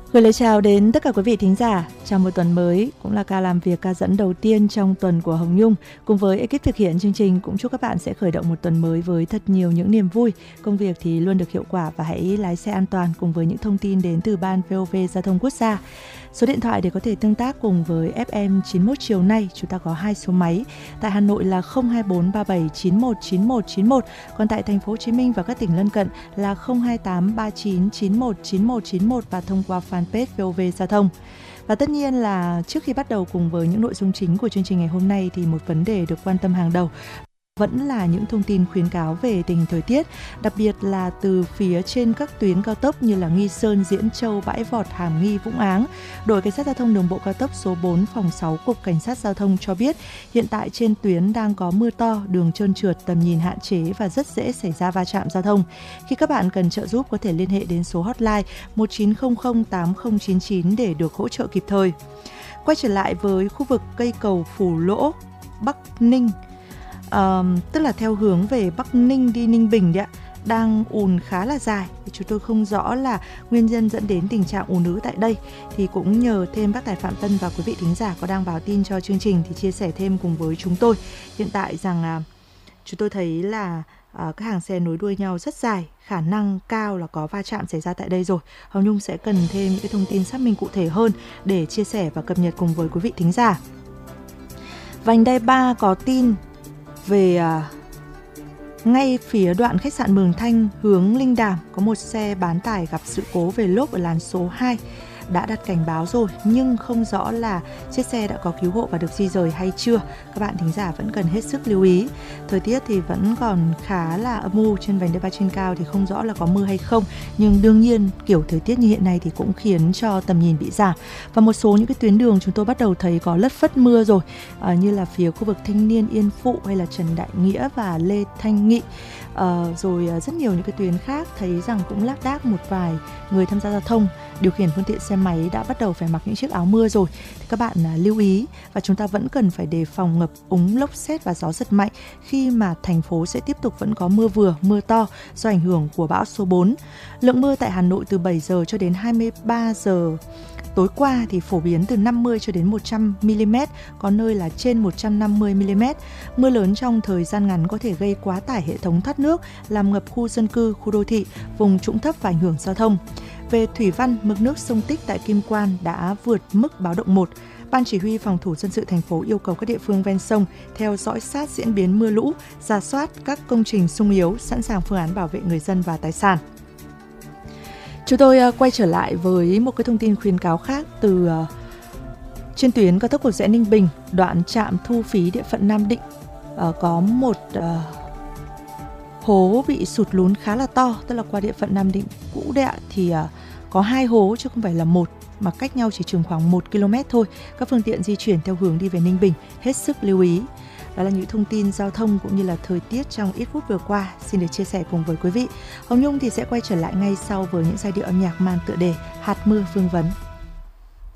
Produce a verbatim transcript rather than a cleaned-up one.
Gửi lời chào đến tất cả quý vị thính giả. Trong một tuần mới, cũng là ca làm việc ca dẫn đầu tiên trong tuần của Hồng Nhung. Cùng với ekip thực hiện chương trình, cũng chúc các bạn sẽ khởi động một tuần mới với thật nhiều những niềm vui. Công việc thì luôn được hiệu quả và hãy lái xe an toàn cùng với những thông tin đến từ Ban vê o vê Giao thông Quốc gia. Số điện thoại để có thể tương tác cùng với ép em chín mốt chiều nay, chúng ta có hai số máy. Tại Hà Nội là không hai bốn ba bảy chín một chín một chín một, còn tại thành phố Hồ Chí Minh và các tỉnh lân cận là không hai tám ba chín chín một chín một chín một và thông qua fanpage vê o vê Giao thông. Và tất nhiên là trước khi bắt đầu cùng với những nội dung chính của chương trình ngày hôm nay thì một vấn đề được quan tâm hàng đầu vẫn là những thông tin khuyến cáo về tình hình thời tiết, đặc biệt là từ phía trên các tuyến cao tốc như là Nghi Sơn, Diễn Châu, Bãi Vọt, Hàm Nghi, Vũng Áng. Đội Cảnh sát Giao thông Đường bộ cao tốc số bốn phòng sáu Cục Cảnh sát Giao thông cho biết hiện tại trên tuyến đang có mưa to, đường trơn trượt, tầm nhìn hạn chế và rất dễ xảy ra va chạm giao thông. Khi các bạn cần trợ giúp có thể liên hệ đến số hotline một chín không không tám không chín chín để được hỗ trợ kịp thời. Quay trở lại với khu vực cây cầu Phù Lỗ, Bắc Ninh, Uh, tức là theo hướng về Bắc Ninh đi Ninh Bình đấy ạ, đang ùn khá là dài. Chúng tôi không rõ là nguyên nhân dẫn đến tình trạng ùn ứ tại đây, thì cũng nhờ thêm bác Tài Phạm Tân và quý vị thính giả có đang báo tin cho chương trình thì chia sẻ thêm cùng với chúng tôi. Hiện tại rằng uh, chúng tôi thấy là uh, các hàng xe nối đuôi nhau rất dài, khả năng cao là có va chạm xảy ra tại đây rồi. Hồng Nhung sẽ cần thêm những cái thông tin xác minh cụ thể hơn để chia sẻ và cập nhật cùng với quý vị thính giả. Vành đai ba có tin về à, ngay phía đoạn khách sạn Mường Thanh hướng Linh Đàm có một xe bán tải gặp sự cố về lốp ở làn số hai. Đã đặt cảnh báo rồi nhưng không rõ là chiếc xe đã có cứu hộ và được di rời hay chưa. Các bạn thính giả vẫn cần hết sức lưu ý. Thời tiết thì vẫn còn khá là âm u trên vành đai ba trên cao thì không rõ là có mưa hay không. Nhưng đương nhiên kiểu thời tiết như hiện nay thì cũng khiến cho tầm nhìn bị giảm. Và một số những cái tuyến đường chúng tôi bắt đầu thấy có lất phất mưa rồi, à, như là phía khu vực Thanh Niên, Yên Phụ hay là Trần Đại Nghĩa và Lê Thanh Nghị. À, rồi rất nhiều những cái tuyến khác thấy rằng cũng lác đác một vài người tham gia giao thông điều khiển phương tiện xe máy đã bắt đầu phải mặc những chiếc áo mưa rồi. Thì các bạn à, lưu ý và chúng ta vẫn cần phải đề phòng ngập úng, lốc sét và gió giật mạnh khi mà thành phố sẽ tiếp tục vẫn có mưa vừa, mưa to do ảnh hưởng của bão số bốn. Lượng mưa tại Hà Nội từ bảy giờ cho đến hai mươi ba giờ tối qua thì phổ biến từ năm mươi cho đến một trăm mi-li-mét, có nơi là trên một trăm năm mươi mi-li-mét. Mưa lớn trong thời gian ngắn có thể gây quá tải hệ thống thoát nước, làm ngập khu dân cư, khu đô thị, vùng trũng thấp và ảnh hưởng giao thông. Về thủy văn, mực nước sông Tích tại Kim Quan đã vượt mức báo động một. Ban chỉ huy phòng thủ dân sự thành phố yêu cầu các địa phương ven sông theo dõi sát diễn biến mưa lũ, rà soát các công trình xung yếu, sẵn sàng phương án bảo vệ người dân và tài sản. Chúng tôi quay trở lại với một cái thông tin khuyến cáo khác từ uh, trên tuyến cao tốc Cầu Giẽ Ninh Bình, đoạn trạm thu phí địa phận Nam Định, uh, có một uh, hố bị sụt lún khá là to, tức là qua địa phận Nam Định cũ đấy ạ, thì uh, có hai hố chứ không phải là một, mà cách nhau chỉ chừng khoảng một ki lô mét thôi. Các phương tiện di chuyển theo hướng đi về Ninh Bình hết sức lưu ý. Đó là những thông tin giao thông cũng như là thời tiết trong ít phút vừa qua xin được chia sẻ cùng với quý vị. Hồng Nhung thì sẽ quay trở lại ngay sau với những giai điệu âm nhạc mang tựa đề Hạt Mưa Vương Vấn.